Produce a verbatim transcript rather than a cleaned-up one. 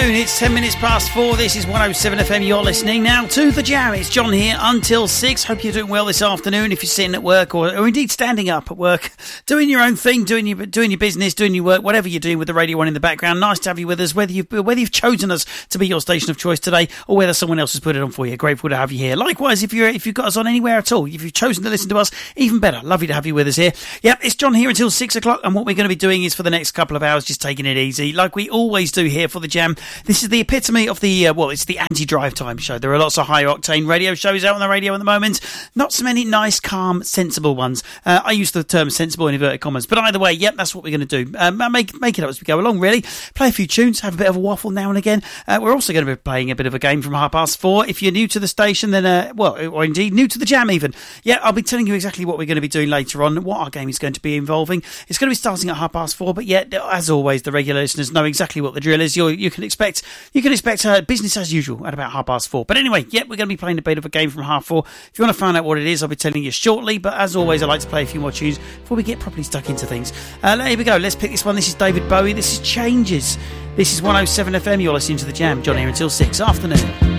afternoon. It's ten minutes past four. This is one oh seven F M. You're listening now to The Jam. It's John here until six. Hope you're doing well this afternoon. If you're sitting at work or, or indeed standing up at work, doing your own thing, doing your doing your business, doing your work, whatever you're doing with the radio on in the background. Nice to have you with us, whether you've, whether you've chosen us to be your station of choice today or whether someone else has put it on for you. Grateful to have you here. Likewise, if, you're, if you've got us on anywhere at all, if you've chosen to listen to us, even better. Lovely to have you with us here. Yep, it's John here until six o'clock, and what we're going to be doing is for the next couple of hours just taking it easy, like we always do here for The Jam. This is the epitome of the, uh, well, it's the anti-drive time show. There are lots of high-octane radio shows out on the radio at the moment. Not so many nice, calm, sensible ones. Uh, I use the term sensible in inverted commas. But either way, yep, that's what we're going to do. Um, make, make it up as we go along, really. Play a few tunes, have a bit of a waffle now and again. Uh, we're also going to be playing a bit of a game from half past four. If you're new to the station, then, uh, well, or indeed new to The Jam even. Yeah, I'll be telling you exactly what we're going to be doing later on, what our game is going to be involving. It's going to be starting at half past four, but yet, as always, the regular listeners know exactly what the drill is. You're, you can expect you can expect uh, business as usual at about half past four. But anyway, yeah, we're going to be playing a bit of a game from half four. If you want to find out what it is, I'll be telling you shortly. But as always, I like to play a few more tunes before we get properly stuck into things. Uh, here we go. Let's pick this one. This is David Bowie. This is Changes. This is one oh seven F M. You're listening to The Jam. John here until six afternoon.